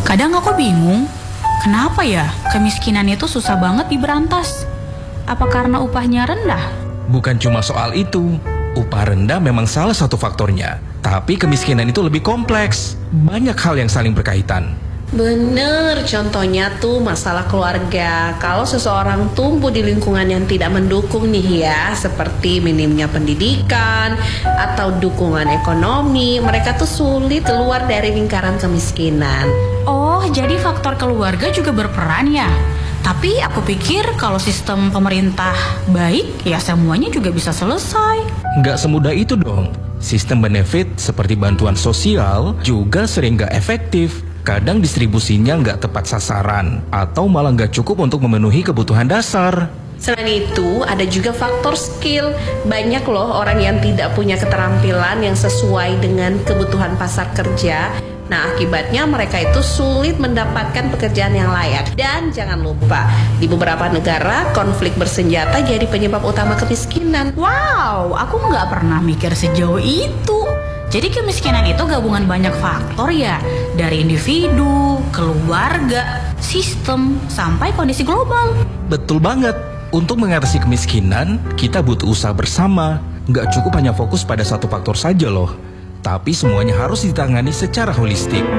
Kadang aku bingung, kenapa ya kemiskinan itu susah banget diberantas? Apa karena upahnya rendah? Bukan cuma soal itu. Upah rendah memang salah satu faktornya. Tapi kemiskinan itu lebih kompleks. Banyak hal yang saling berkaitan. Bener, contohnya tuh masalah keluarga. Kalau seseorang tumbuh di lingkungan yang tidak mendukung nih ya, seperti minimnya pendidikan atau dukungan ekonomi, mereka tuh sulit keluar dari lingkaran kemiskinan. Oh, jadi faktor keluarga juga berperan ya? Tapi aku pikir kalau sistem pemerintah baik, ya semuanya juga bisa selesai. Nggak semudah itu dong. Sistem benefit seperti bantuan sosial juga sering nggak efektif. Kadang distribusinya nggak tepat sasaran atau malah nggak cukup untuk memenuhi kebutuhan dasar. Selain itu, ada juga faktor skill. Banyak loh orang yang tidak punya keterampilan yang sesuai dengan kebutuhan pasar kerja. Nah, akibatnya mereka itu sulit mendapatkan pekerjaan yang layak. Dan jangan lupa, di beberapa negara konflik bersenjata jadi penyebab utama kemiskinan. Wow, aku nggak pernah mikir sejauh itu. Jadi kemiskinan itu gabungan banyak faktor ya, dari individu, keluarga, sistem, sampai kondisi global. Betul banget. Untuk mengatasi kemiskinan, kita butuh usaha bersama. Nggak cukup hanya fokus pada satu faktor saja loh. Tapi semuanya harus ditangani secara holistik.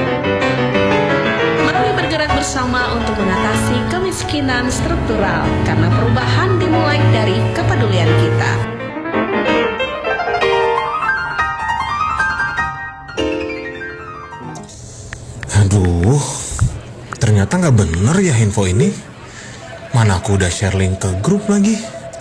Mari bergerak bersama untuk mengatasi kemiskinan struktural, karena perubahan dimulai dari kepedulian kita. Aduh, ternyata nggak bener ya info ini. Mana aku udah share link ke grup lagi.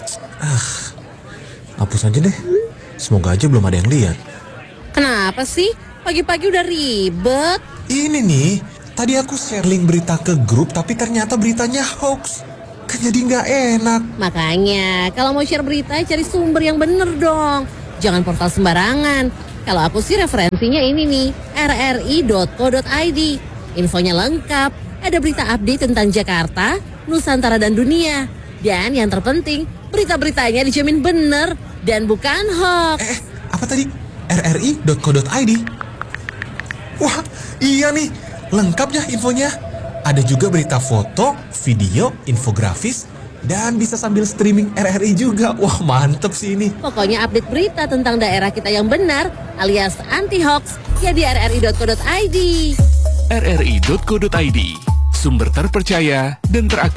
Hapus aja deh. Semoga aja belum ada yang lihat. Kenapa sih? Pagi-pagi udah ribet. Ini nih, tadi aku share link berita ke grup tapi ternyata beritanya hoax. Kan jadi nggak enak. Makanya, kalau mau share berita cari sumber yang bener dong. Jangan portal sembarangan. Kalau aku sih referensinya ini nih, rri.co.id. Infonya lengkap, ada berita update tentang Jakarta, Nusantara dan dunia. Dan yang terpenting, berita-beritanya dijamin bener dan bukan hoax. Apa tadi? rri.co.id. Wah, iya nih, lengkap ya infonya. Ada juga berita foto, video, infografis, dan bisa sambil streaming RRI juga. Wah, mantep sih ini. Pokoknya update berita tentang daerah kita yang benar alias anti-hoax ya di rri.co.id. rri.co.id, sumber terpercaya dan teraktual.